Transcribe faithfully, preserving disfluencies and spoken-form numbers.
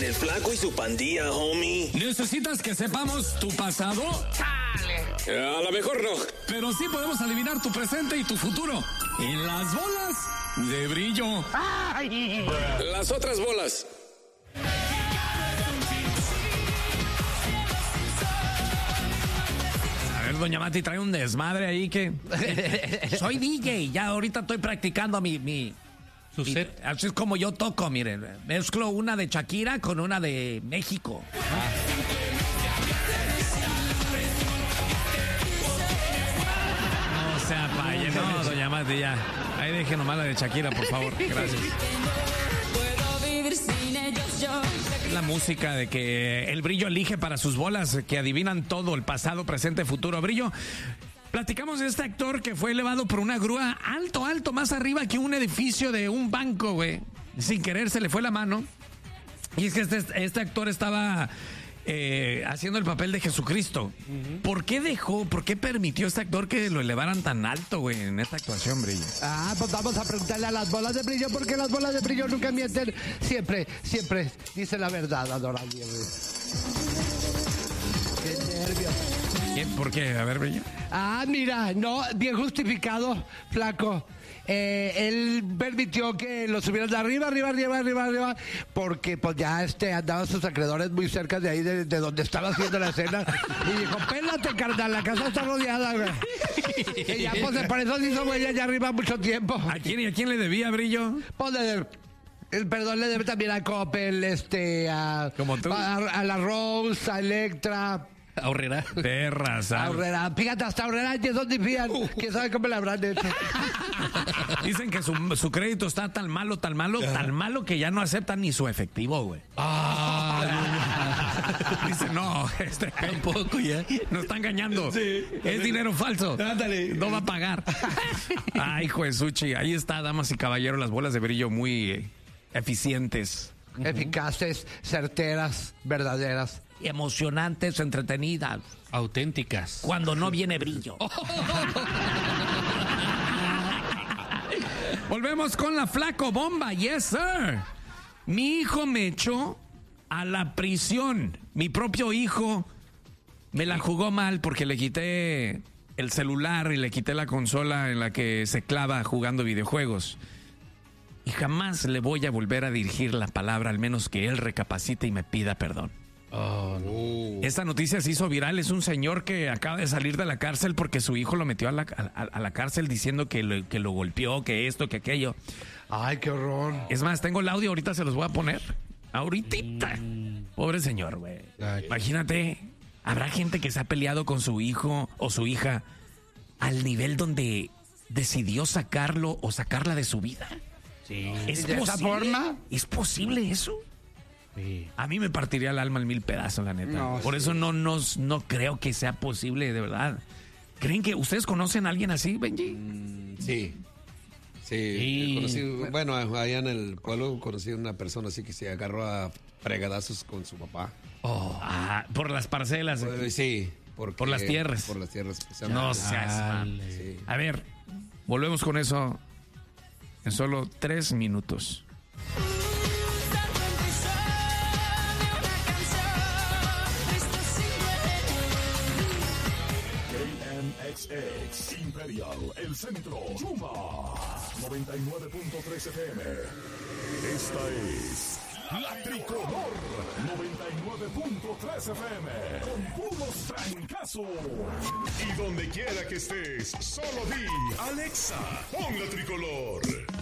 en el Flaco y su pandilla, homie. ¿Necesitas que sepamos tu pasado? ¡Dale! A lo mejor no. Pero sí podemos adivinar tu presente y tu futuro. En las bolas de brillo. ¡Ay! Las otras bolas. A ver, doña Mati, trae un desmadre ahí que... Soy D J, ya ahorita estoy practicando mi... mi... Su mi- set. Así es como yo toco, miren. Mezclo una de Shakira con una de México. No sea paye, no, doña Mati, ya. Ahí deje nomás la de Shakira, por favor. Gracias. La música de que el Brillo elige para sus bolas, que adivinan todo, el pasado, presente, futuro. Brillo, platicamos de este actor que fue elevado por una grúa alto, alto, más arriba que un edificio de un banco, güey. Sin querer se le fue la mano. Y es que este, este actor estaba eh, haciendo el papel de Jesucristo. Uh-huh. ¿Por qué dejó, por qué permitió este actor que lo elevaran tan alto, güey, en esta actuación, Brillo? Ah, pues vamos a preguntarle a las bolas de brillo, porque las bolas de brillo nunca mienten. Siempre, siempre dice la verdad, Adora Nieves. Qué nervios. ¿Qué? ¿Por qué? A ver, Brillo. Ah, mira, no, bien justificado, Flaco. Eh, él permitió que lo subieran de arriba, arriba, arriba, arriba, arriba, porque pues ya este andaban sus acreedores muy cerca de ahí, de, de donde estaba haciendo la escena. Y dijo, pélate, carnal, la casa está rodeada, güey. Y ya, pues, por eso se hizo güey allá arriba mucho tiempo. ¿A quién y a quién le debía, Brillo? Pues, le- el perdón le debe también a Coppel, este, a, ¿Como tú? a, a la Rose, a Electra, Ahorrera. Perras, a ah. Aurrera. Fíjate, hasta Aurrera, ¿de dónde fían? ¿Quién sabe cómo le habrán hecho? Dicen que su, su crédito está tan malo, tan malo, tan malo que ya no aceptan ni su efectivo, güey. Ah, Dicen, no, este tampoco ya. nos está engañando. Sí. Es dinero falso. Ándale. No va a pagar. Ay, Juesuchi, ahí está, damas y caballeros, las bolas de brillo muy eh, eficientes, Eficaces, certeras, verdaderas. emocionantes, entretenidas, Auténticas. cuando no viene brillo. Volvemos con la Flaco Bomba, yes sir. Mi hijo me echó a la prisión. Mi propio hijo me la jugó mal porque le quité el celular y le quité la consola en la que se clava jugando videojuegos. Y jamás le voy a volver a dirigir la palabra, al menos que él recapacite y me pida perdón. Oh, no. Esta noticia se hizo viral. Es un señor que acaba de salir de la cárcel porque su hijo lo metió a la, a, a la cárcel diciendo que lo, que lo golpeó, que esto, que aquello. Ay, qué horror. Es más, tengo el audio, ahorita se los voy a poner. Ahorita. Mm. Pobre señor, güey. Imagínate, habrá gente que se ha peleado con su hijo o su hija al nivel donde decidió sacarlo o sacarla de su vida. Sí. ¿Es ¿De esa forma? ¿Es posible eso? Sí. A mí me partiría el alma en mil pedazos, la neta. No, Por sí. eso no, no, no creo que sea posible, de verdad. ¿Creen que ustedes conocen a alguien así, Benji? Mm, sí. Sí. Sí. Conocí, bueno, allá en el pueblo conocí a una persona así que se agarró a fregadazos con su papá. Oh, ah, por las parcelas. Pues, sí. Porque, Por las tierras. Por las tierras. especialmente. No seas mal. Dale. Sí. A ver, volvemos con eso en solo tres minutos. K M X X Imperial, el centro, Yuma, noventa y nueve punto tres F M. Esta es La Tricolor, noventa y nueve punto tres F M, con puros trancazos. Y donde quiera que estés, solo di, Alexa, pon La Tricolor.